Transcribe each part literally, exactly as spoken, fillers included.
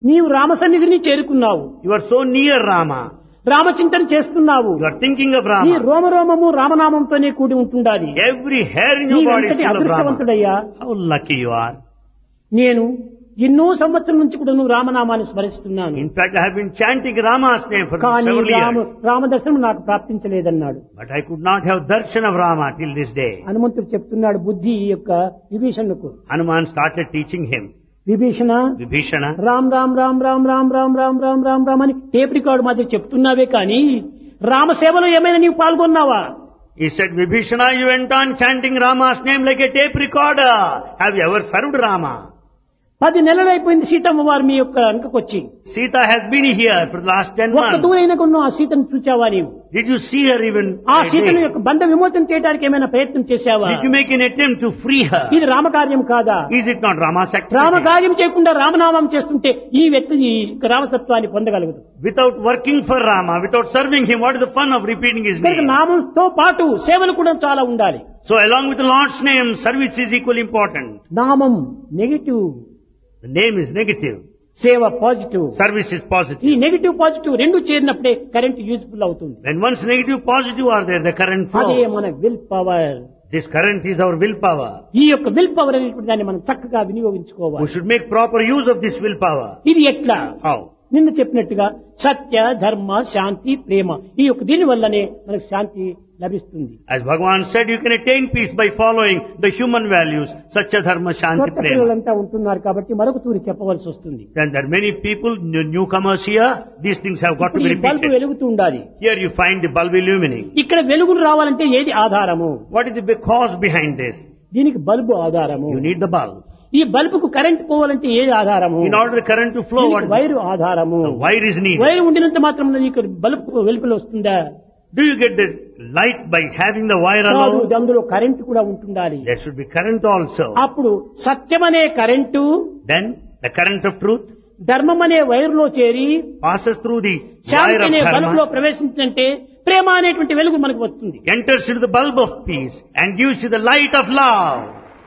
నీవు రామసన్నిధిని చేరుకున్నావు. You are so near Rama. రామచింతన చేస్తున్నావు. You are thinking of నీ Rama. రోమరోమము రామనామంతోనే కూడి ఉంటుండాలి. Every hair in your body is నీవెంతటి full of Rama. అదృష్టవంతుడయ్యా. How lucky you are. నేను ఎన్నో సంవత్సరం నుంచి కూడా నువ్వు రామనామాన్ని స్మరిస్తున్నాను. In fact, I have been chanting Rama's name for కానీ several రామ years. రామదర్శనం నాకు ప్రాప్తించలేదన్నాడు. But I could not have darshan of Rama till this day. హనుమంతుడు చెప్తున్నాడు బుద్ధి యొక్క విభీషణకు, Hanuman started teaching him. Vibhishana Vibhishana, Ram Ram Ram Ram Ram Ram Ram Ram Ram Ram అని టేప్ రికార్డు మాదిరి చెప్తున్నావే కానీ రామసేవలో ఏమైనా నీవు పాల్గొన్నావా? he said, Vibhishana, you went on chanting Rama's name like a tape recorder. Have you ever served Rama? పది నెలలైపోయింది సీతమ్మ వారు మీ యొక్క అంకకొచ్చి. Sita has been here for the last ten ఒక్క months. దూరైన కొన్న ఆ సీతను చూచావా నీవు? Did you see her even? ఆ a సీతను day? యొక్క బంధ విమోచన చేయడానికి ఏమైనా ప్రయత్నం చేశావా? Did you make an attempt to free her? ఇది రామకార్యం కాదా? Is it not Rama's activity? రామకార్యం చేయకుండా రామనామం చేస్తుంటే ఈ వ్యక్తి ఈ రామతత్వాన్ని పొందగలగదు. Without working for Rama, without serving him, what is the fun of repeating his కనుక name? నామంతో పాటు సేవలు కూడా చాలా ఉండాలి. So along with the Lord's name, service is equally important. నామం negative, The name is negative. సేవ పాజిటివ్. Service is ఈ positive. నెగిటివ్ పాజిటివ్ రెండు చేరినప్పుడే కరెంట్ యూజ్ఫుల్ అవుతుంది. When once negative positive are there, the current అదే flows. మన will power. This current is our willpower. ఈ యొక్క will power అనేటువంటి దాన్ని మనం చక్కగా వినియోగించుకోవాలి. We should make proper use of this willpower. ఇది ఎట్లా? How? నిన్న చెప్పినట్టుగా సత్య ధర్మ శాంతి ప్రేమ ఈ యొక్క దీని వల్లనే మనకు శాంతి లభిస్తుంది. As Bhagavan said, you can attain peace by following the human values, Satya Dharma Shanti కొత్త Prema. పిల్లలంతా ఉంటున్నారు కాబట్టి మరొక తూరి చెప్పవలసి వస్తుంది. Then there are many people, new- newcomers here, these things have got to ఇప్పుడు be ఈ బల్బు repeated. వెలుగుతూ ఉండాలి. Here you find the bulb illuminating. ఇక్కడ వెలుగును రావాలంటే ఏది ఆధారము? What is the big cause behind this? దీనికి బల్బు ఆధారము. You need the bulb. ఈ బల్బుకు కరెంట్ పోవాలంటే ఏది ఆధారము? In order the current to flow, what దీనికి is వైరు ఆధారము. the wire is needed. Wire ఉండినంత మాత్రం నీకు బల్బు వెలుపులు వస్తుందా? Do you get the light by having the wire కాదు, alone? అందులో కరెంట్ కూడా ఉంటుండాలి. There should be current also. అప్పుడు సత్యమనే current Then the current of truth ధర్మం అనే వైరులో చేరి passes through the wire Shanti of అనే బల్బులో dharma, ప్రవేశించంటే ప్రేమ అనేటువంటి వెలుగు మనకు వస్తుంది. enters into the bulb of peace and gives you the light of love.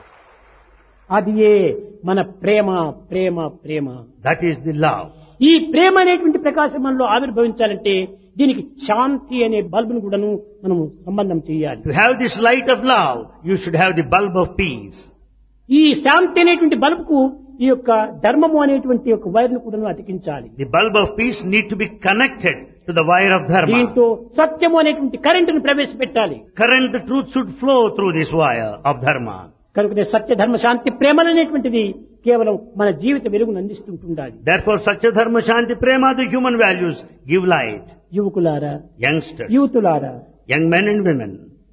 అది ఏ మన ప్రేమ ప్రేమ ప్రేమ. That is the love. ఈ ప్రేమ అనేటువంటి ప్రకాశం మనలో ఆవిర్భవించాలంటే దీనికి శాంతి అనే బల్బును కూడాను మనము సంబంధం చేయాలి. To have this light of love, you should have the bulb of peace. ఈ శాంతి అనేటువంటి బల్బుకు ఈ యొక్క ధర్మము అనేటువంటి యొక్క వైర్ను కూడాను అతికించాలి. The bulb of peace need to be connected to the wire of dharma. దీంతో సత్యము అనేటువంటి కరెంటును ప్రవేశపెట్టాలి. Current, the truth should flow through this wire of dharma. కనుక సత్య ధర్మ శాంతి ప్రేమలు అనేటువంటిది కేవలం మన జీవిత వెలుగును అందిస్తుంటుండాలి. Therefore, Satya Dharma Shanti Prema, the human values, give light. యువకులారా, Youngsters, యూతులారా, young men and women,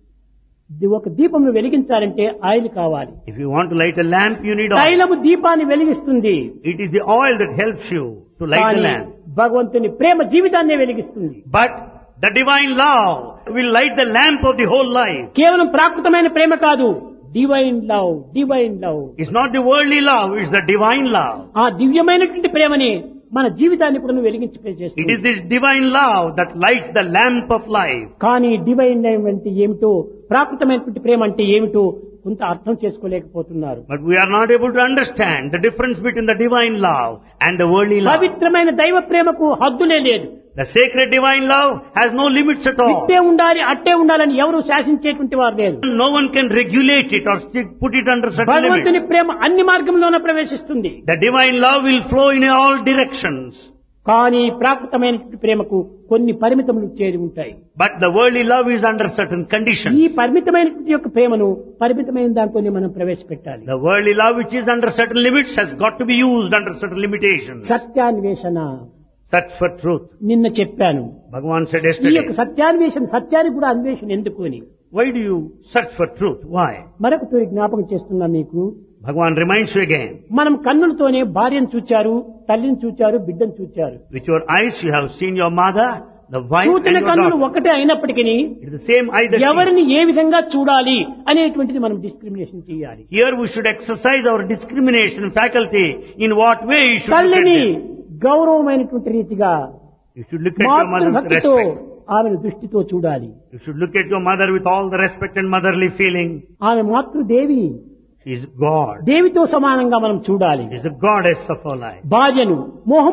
ఇది ఒక దీపంను వెలిగించాలంటే ఆయిల్ కావాలి. if you want to light a lamp, you need oil. తైలము దీపాన్ని వెలిగిస్తుంది. It is the oil that helps you to light the కానీ lamp. భగవంతుని ప్రేమ జీవితాన్నే వెలిగిస్తుంది. But the divine love will light the lamp of the whole life. కేవలం ప్రాకృతమైన ప్రేమ కాదు, divine love, divine love. It's not the worldly love, it's the divine love. ఆ దివ్యమైనటువంటి ప్రేమని మన జీవితాన్ని కూడా వెలిగించి It చేస్తుంది. is this divine love that lights the lamp of life. కానీ డివైన్ లవ్ అంటే ఏమిటో, ప్రాకృతమైనటువంటి ప్రేమ అంటే ఏమిటో కొంత అర్థం చేసుకోలేకపోతున్నారు. But we are not able to understand the difference between the divine love and the worldly love. పవిత్రమైన దైవ ప్రేమకు హద్దులే లేదు. The sacred divine love has no limits at all. ఇట్టే ఉండాలి అట్టే ఉండాలని ఎవరు శాసించేటువంటి వారు లేరు. No one can regulate it or stick, put it under certain భగవంతుని limits. ప్రేమ అన్ని మార్గంలోనే ప్రవేశిస్తుంది. The divine love will flow in all directions. కానీ ప్రాకృతమైనటువంటి ప్రేమకు కొన్ని పరిమితములు చేరి ఉంటాయి. But the worldly love is under certain ఈ conditions. పరిమితమైనటువంటి యొక్క ప్రేమను పరిమితమైన దాంట్లోనే మనం ప్రవేశపెట్టాలి. The worldly love which is under certain limits has got to be used under certain limitations. సత్యాన్వేషణ Search for truth. నిన్న చెప్పాను. Bhagavan said ఈ yesterday, యొక్క సత్యాన్వేషణ, సత్యానికి కూడా అన్వేషణ ఎందుకు అని why do you search for truth? Why? మరొక తూరి జ్ఞాపకం చేస్తున్నా మీకు. Bhagavan reminds you again. మనం కన్నులతోనే భార్యను చూచారు, తల్లిని చూచారు, బిడ్డను చూచారు. With your eyes you have seen your mother, the wife and చూచిన your కన్నులు daughter. ఒకటే అయినప్పటికీ It is the same eye that sees. ఎవరిని ఏ విధంగా చూడాలి అనేటువంటిది మనం డిస్క్రిమినేషన్ చేయాలి. Here we should exercise our discrimination faculty. In what way you should look at తల్లిని them. గౌరవమైనటువంటి రీతిగా You should look at your mother with మాతృభక్తితో respect. ఆమెను దృష్టితో చూడాలి. You should look at your mother with all the respect and motherly feeling. ఆమె మాతృదేవి, She is God. దేవితో సమానంగా మనం చూడాలి. She is the goddess of our life. భార్యను మోహం